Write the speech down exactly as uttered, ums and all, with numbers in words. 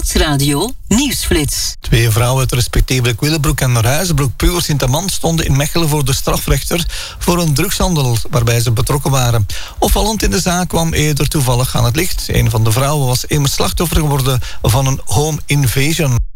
Nieuwsradio Nieuwsflits. Twee vrouwen uit respectievelijk Willebroek en Ruizenbroek Puur Sint-Amand stonden in Mechelen voor de strafrechter voor een drugshandel waarbij ze betrokken waren. Opvallend in de zaak kwam eerder toevallig aan het licht. Een van de vrouwen was immers slachtoffer geworden van een home invasion.